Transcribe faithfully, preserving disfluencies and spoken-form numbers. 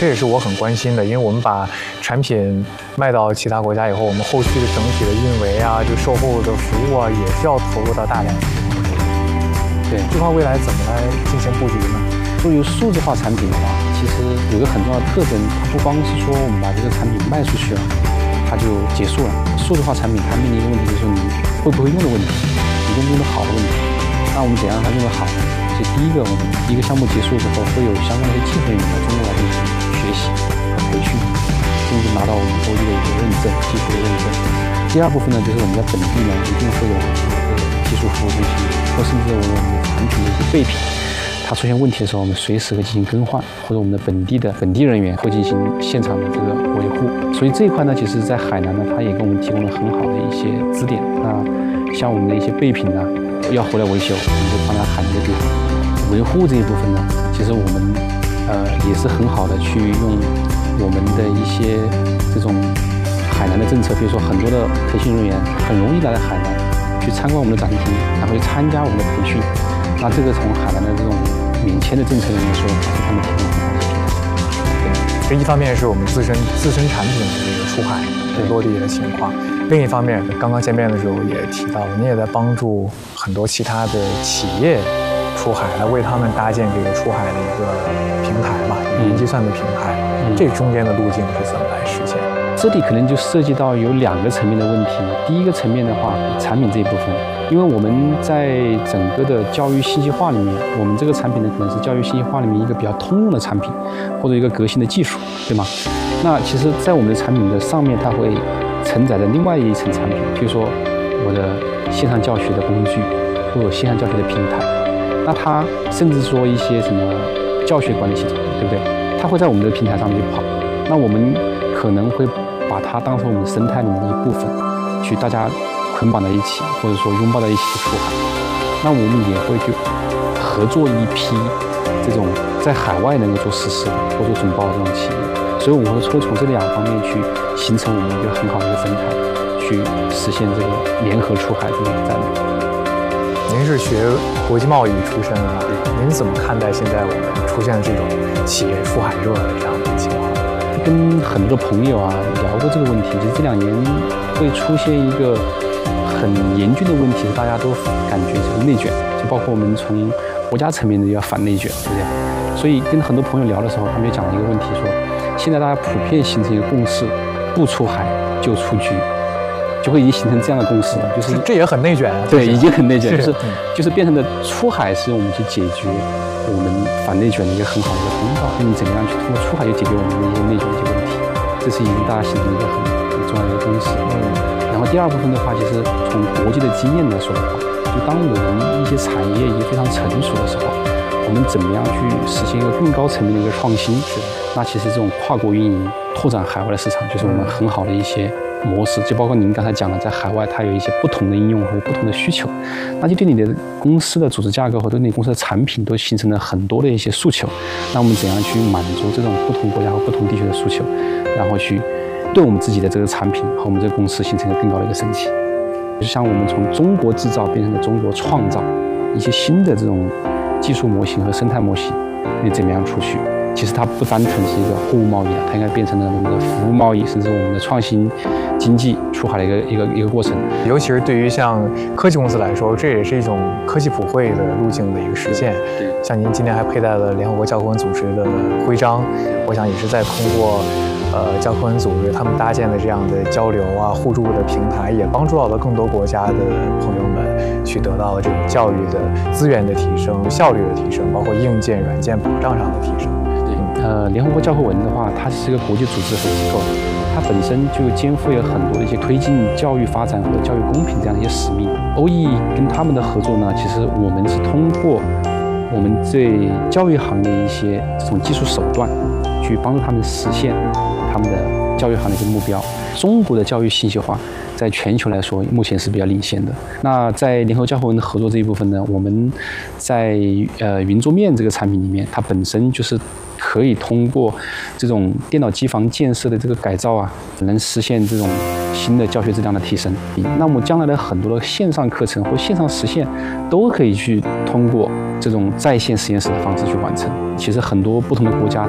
这也是我很关心的，因为我们把产品卖到其他国家以后，我们后续的整体的运维啊，就售后的服务啊，也是要投入到大量的人工成本。对，这块未来怎么来进行布局呢？ 作为数字化产品的话，其实有个很重要的特征，它不光是说我们把这个产品卖出去了，它就结束了。数字化产品它面临一个问题，就是你会不会用的问题，你用不用得好的问题。那我们怎样让它用得好呢？所以第一个，我们一个项目结束之后，会有相关的技术人员来中国来进行学习和培训，甚至拿到我们国际的一个认证，技术的认证。第二部分呢，就是我们在本地呢，一定会有这个技术服务中心，或甚至我们产品的一些备品，它出现问题的时候，我们随时会进行更换，或者我们的本地的本地人员会进行现场的这个维护。所以这一块呢，其实在海南呢，它也给我们提供了很好的一些支点。那像我们的一些备品呢，要回来维修，我们就放在海南的地方。维护这一部分呢，其实我们呃也是很好的去用我们的一些这种海南的政策，比如说很多的培训人员很容易来到海南去参观我们的展厅，然后去参加我们的培训。那这个从海南的这种免签的政策来说，是他们提供很好的平台。 对，这一方面是我们自身自身产品的这个出海落地的情况，另一方面，刚刚见面的时候也提到了，你也在帮助很多其他的企业出海，来为他们搭建这个出海的一个平台嘛，云计算的平台。嗯、这中间的路径是怎么来实现？ 这里可能就涉及到有两个层面的问题。第一个层面的话，产品这一部分，因为我们在整个的教育信息化里面，我们这个产品呢可能是教育信息化里面一个比较通用的产品，或者一个革新的技术，对吗？那其实，在我们的产品的上面，它会承载着另外一层产品，比如说我的线上教学的工具，或者线上教学的平台。那它甚至说一些什么教学管理系统，对不对？它会在我们的平台上面去跑。那我们可能会把它当成我们生态里面的一部分，去大家捆绑在一起，或者说拥抱在一起的出海。那我们也会去合作一批这种在海外能够做实施或做准报的这种企业。所以我们会从从这两方面去形成我们一个很好的一个生态，去实现这个联合出海这种战略。 您是学国际贸易出身的，您怎么看待现在我们出现的这种企业出海热的这样的情况？ 跟很多朋友啊聊过这个问题，就是这两年会出现一个很严峻的问题，大家都感觉是内卷，就包括我们从国家层面的要反内卷，对不对？所以跟很多朋友聊的时候，他们就讲了一个问题，说现在大家普遍形成一个共识，不出海就出局。就会已经形成这样的共识了，就是这也很内卷啊。 对，已经很内卷，就是就是变成了出海是我们去解决我们反内卷的一个很好的一个通道。那你怎么样去通过出海去解决我们的一些内卷的一些问题？这是已经大家形成一个很很重要的一个共识。嗯。然后第二部分的话，其实从国际的经验来说的话，就当我们一些产业已经非常成熟的时候，我们怎么样去实现一个更高层面的一个创新？是。那其实这种跨国运营、拓展海外的市场，就是我们很好的一些模式，就包括您刚才讲的，在海外它有一些不同的应用和不同的需求，那就对你的公司的组织架构和对你公司的产品都形成了很多的一些诉求。那我们怎样去满足这种不同国家和不同地区的诉求，然后去对我们自己的这个产品和我们这个公司形成一个更高的一个升级？就像我们从中国制造变成了中国创造，一些新的这种技术模型和生态模型，你怎么样出去？其实它不单纯是一个货物贸易了，它应该变成了我们的服务贸易，甚至我们的创新经济出海的一个一个一个过程。 尤其是对于像科技公司来说，这也是一种科技普惠的路径的一个实现。 对， 像您今天还佩戴了联合国教科文组织的徽章，我想也是在通过呃教科文组织他们搭建的这样的交流啊、互助的平台，也帮助到了更多国家的朋友们去得到了这种教育的资源的提升、效率的提升，包括硬件、软件保障上的提升。 呃，联合国教科文的话，它是一个国际组织和机构，它本身就肩负有很多的一些推进教育发展和教育公平这样的一些使命。O E 跟他们的合作呢，其实我们是通过我们对教育行业一些这种技术手段，去帮助他们实现他们的教育行业的一个目标。中国的教育信息化在全球来说，目前是比较领先的。那在联合教科文的合作这一部分呢，我们在呃云桌面这个产品里面，它本身就是可以通过这种电脑机房建设的这个改造啊，能实现这种新的教学质量的提升。那么将来的很多的线上课程或线上实现，都可以去通过这种在线实验室的方式去完成。其实很多不同的国家，